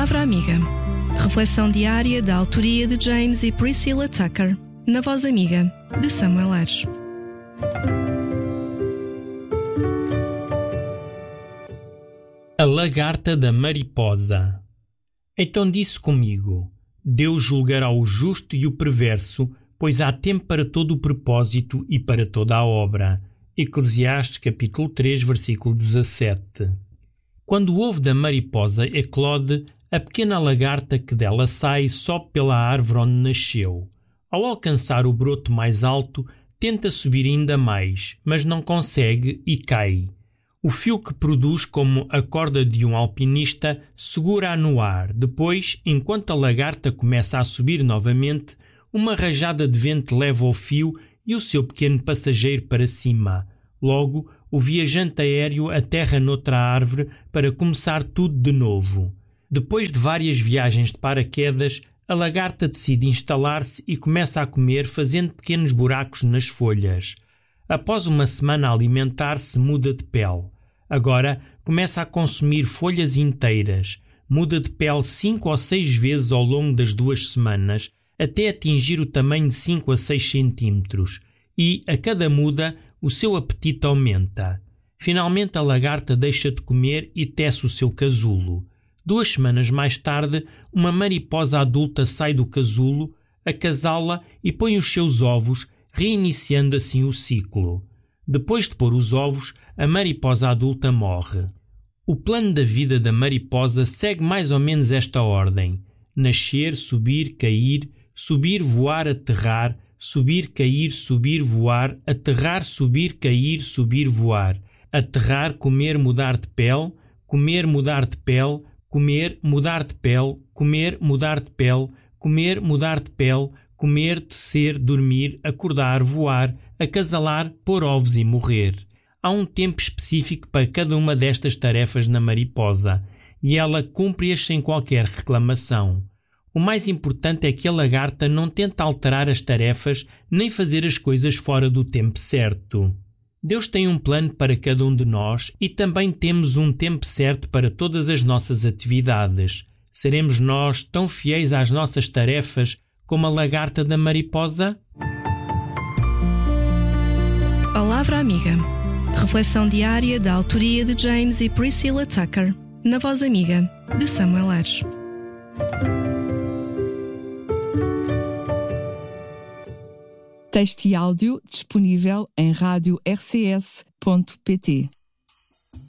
Palavra Amiga. Reflexão diária da autoria de James e Priscilla Tucker, na voz amiga de Samuel Aires. A lagarta da mariposa. Então disse comigo: Deus julgará o justo e o perverso, pois há tempo para todo o propósito e para toda a obra. Eclesiastes capítulo 3, versículo 17. Quando o ovo da mariposa eclode, a pequena lagarta que dela sai sobe pela árvore onde nasceu. Ao alcançar o broto mais alto, tenta subir ainda mais, mas não consegue e cai. O fio que produz como a corda de um alpinista segura-a no ar. Depois, enquanto a lagarta começa a subir novamente, uma rajada de vento leva o fio e o seu pequeno passageiro para cima. Logo, o viajante aéreo aterra noutra árvore para começar tudo de novo. Depois de várias viagens de paraquedas, a lagarta decide instalar-se e começa a comer, fazendo pequenos buracos nas folhas. Após uma semana a alimentar-se, muda de pele. Agora começa a consumir folhas inteiras. Muda de pele 5 ou 6 vezes ao longo das 2 semanas, até atingir o tamanho de 5 a 6 centímetros. E, a cada muda, o seu apetite aumenta. Finalmente a lagarta deixa de comer e tece o seu casulo. 2 semanas mais tarde, uma mariposa adulta sai do casulo, acasala e põe os seus ovos, reiniciando assim o ciclo. Depois de pôr os ovos, a mariposa adulta morre. O plano da vida da mariposa segue mais ou menos esta ordem: nascer, subir, cair, subir, voar, aterrar, subir, cair, subir, voar, aterrar, subir, cair, subir, voar, aterrar, comer, mudar de pele, comer, mudar de pele, comer, mudar de pele, comer, mudar de pele, comer, mudar de pele, comer, tecer, dormir, acordar, voar, acasalar, pôr ovos e morrer. Há um tempo específico para cada uma destas tarefas na mariposa e ela cumpre-as sem qualquer reclamação. O mais importante é que a lagarta não tenta alterar as tarefas nem fazer as coisas fora do tempo certo. Deus tem um plano para cada um de nós e também temos um tempo certo para todas as nossas atividades. Seremos nós tão fiéis às nossas tarefas como a lagarta da mariposa? Palavra Amiga. Reflexão diária da autoria de James e Priscilla Tucker, na voz amiga de Samuel Aires. Texto e áudio disponível em radio-rcs.pt